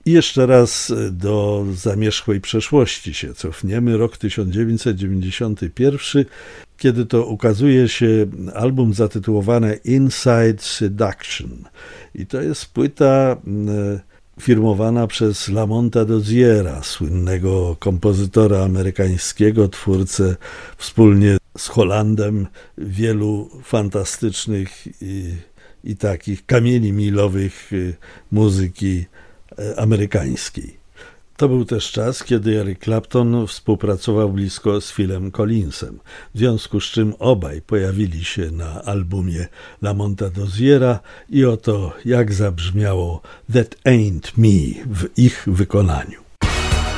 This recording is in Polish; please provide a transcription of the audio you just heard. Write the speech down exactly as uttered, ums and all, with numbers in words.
I jeszcze raz do zamierzchłej przeszłości się cofniemy, rok tysiąc dziewięćset dziewięćdziesiąty pierwszy, kiedy to ukazuje się album zatytułowany Inside Seduction. I to jest płyta firmowana przez Lamonta Doziera, słynnego kompozytora amerykańskiego, twórcę wspólnie z Hollandem wielu fantastycznych i, i takich kamieni milowych muzyki amerykańskiej. To był też czas, kiedy Eric Clapton współpracował blisko z Philem Collinsem, w związku z czym obaj pojawili się na albumie Lamonta Doziera i oto jak zabrzmiało That Ain't Me w ich wykonaniu.